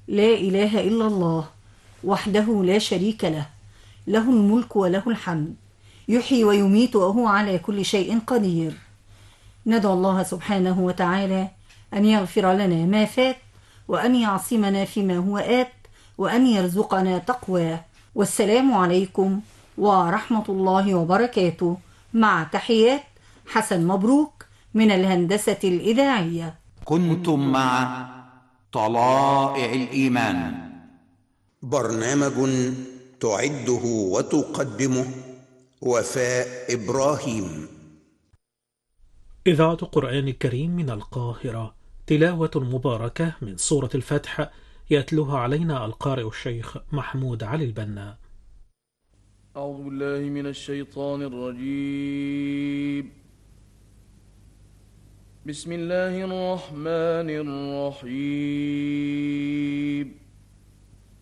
لا إله إلا الله وحده لا شريك له، له الملك وله الحمد، يحيي ويميت وهو على كل شيء قدير. ندعو الله سبحانه وتعالى أن يغفر لنا ما فات، وأن يعصمنا فيما هو آت، وأن يرزقنا تقواه. والسلام عليكم ورحمة الله وبركاته، مع تحيات حسن مبروك من الهندسة الإذاعية. كنتم مع طلائع الإيمان، برنامج تعده وتقدمه وفاء إبراهيم. إذاعة قرآن الكريم من القاهرة، تلاوة مباركة من سورة الفتح، يتلوها علينا القارئ الشيخ محمود علي البنا. أعوذ بالله من الشيطان الرجيم. بسم الله الرحمن الرحيم.